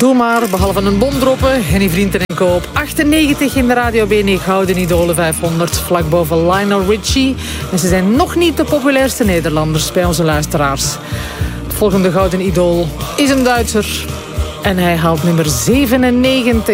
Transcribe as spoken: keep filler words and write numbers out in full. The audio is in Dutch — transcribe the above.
Doe maar, behalve een bom droppen. Henny Vrienden en Co. op achtennegentig in de Radio B N Gouden Idolen vijfhonderd. Vlak boven Lionel Richie. En ze zijn nog niet de populairste Nederlanders bij onze luisteraars. Het volgende Gouden Idool is een Duitser. En hij haalt nummer zevenennegentig.